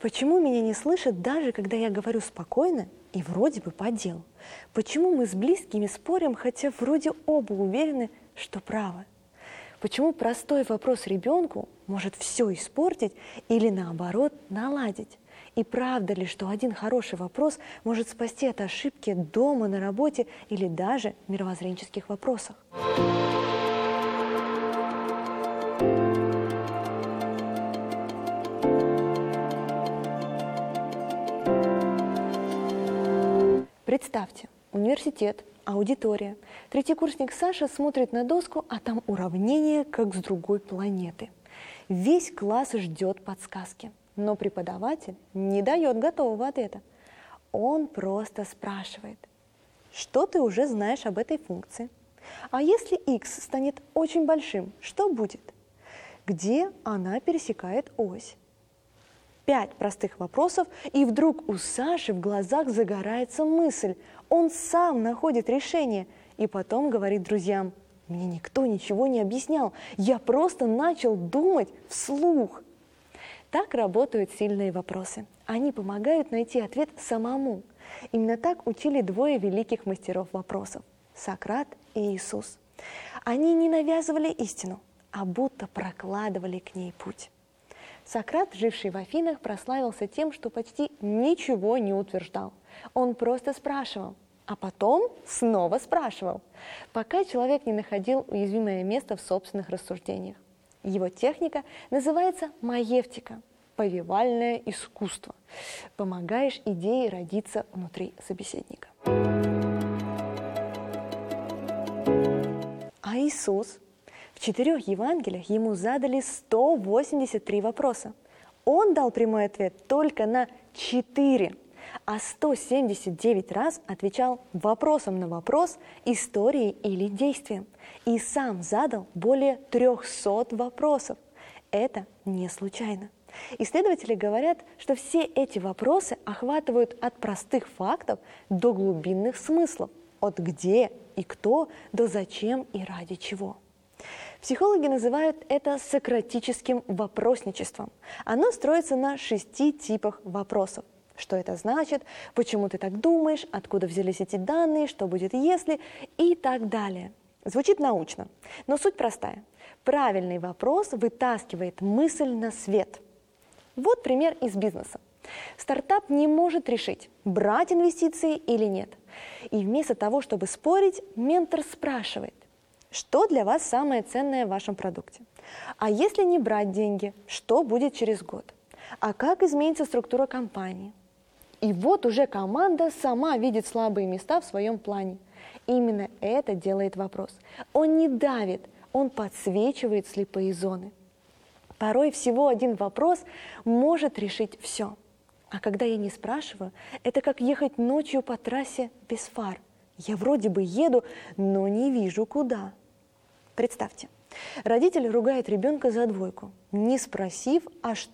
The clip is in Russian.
Почему меня не слышат, даже когда я говорю спокойно и вроде бы по делу? Почему мы с близкими спорим, хотя вроде оба уверены, что правы? Почему простой вопрос ребенку может все испортить или наоборот наладить? И правда ли, что один хороший вопрос может спасти от ошибки дома, на работе или даже мировоззренческих вопросах? Представьте, университет, аудитория. Третьекурсник Саша смотрит на доску, а там уравнение, как с другой планеты. Весь класс ждет подсказки, но преподаватель не дает готового ответа. Он просто спрашивает: что ты уже знаешь об этой функции? А если x станет очень большим, что будет? Где она пересекает ось? 5 простых вопросов, и вдруг у Саши в глазах загорается мысль. Он сам находит решение и потом говорит друзьям: мне никто ничего не объяснял, я просто начал думать вслух. Так работают сильные вопросы. Они помогают найти ответ самому. Именно так учили двое великих мастеров вопросов – Сократ и Иисус. Они не навязывали истину, а будто прокладывали к ней путь. Сократ, живший в Афинах, прославился тем, что почти ничего не утверждал. Он просто спрашивал, а потом снова спрашивал, пока человек не находил уязвимое место в собственных рассуждениях. Его техника называется маевтика – повивальное искусство. Помогаешь идее родиться внутри собеседника. А Иисус? В 4 Евангелиях ему задали 183 вопроса. Он дал прямой ответ только на 4, а 179 раз отвечал вопросом на вопрос, историей или действием. И сам задал более 300 вопросов. Это не случайно. Исследователи говорят, что все эти вопросы охватывают от простых фактов до глубинных смыслов, от где и кто до зачем и ради чего. Психологи называют это сократическим вопросничеством. Оно строится на 6 типах вопросов. Что это значит, почему ты так думаешь, откуда взялись эти данные, что будет если и так далее. Звучит научно, но суть простая. Правильный вопрос вытаскивает мысль на свет. Вот пример из бизнеса. Стартап не может решить, брать инвестиции или нет. И вместо того, чтобы спорить, ментор спрашивает: что для вас самое ценное в вашем продукте? А если не брать деньги, что будет через год? А как изменится структура компании? И вот уже команда сама видит слабые места в своем плане. Именно это делает вопрос. Он не давит, он подсвечивает слепые зоны. Порой всего один вопрос может решить все. А когда я не спрашиваю, это как ехать ночью по трассе без фар. Я вроде бы еду, но не вижу куда. Представьте, родитель ругает ребенка за двойку, не спросив, а что